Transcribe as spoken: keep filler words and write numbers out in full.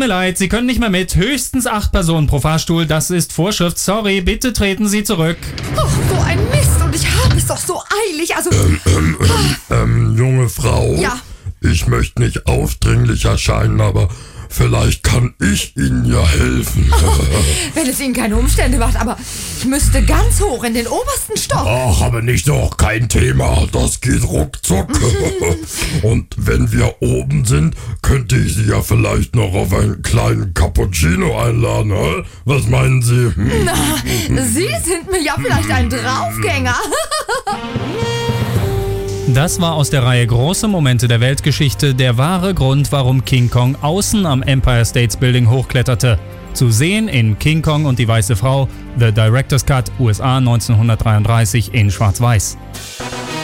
mir leid, Sie können nicht mehr mit. Höchstens acht Personen pro Fahrstuhl. Das ist Vorschrift. Sorry, bitte treten Sie zurück. Oh, so ein Mist. Und ich habe es doch so eilig. Also... Ähm, ähm, ähm, ähm, junge Frau. Ja. Ich möchte nicht aufdringlich erscheinen, aber vielleicht kann ich Ihnen ja helfen. Oh, wenn es Ihnen keine Umstände macht, aber ich müsste ganz hoch in den obersten Stock. Ach, aber nicht doch, kein Thema. Das geht ruckzuck. Und wenn wir oben sind, könnte ich Sie ja vielleicht noch auf einen kleinen Cappuccino einladen. Hä? Was meinen Sie? Na, Sie sind mir ja vielleicht ein Draufgänger. Das war aus der Reihe Große Momente der Weltgeschichte der wahre Grund, warum King Kong außen am Empire State Building hochkletterte. Zu sehen in King Kong und die Weiße Frau, The Director's Cut, U S A neunzehnhundertdreiunddreißig in Schwarz-Weiß.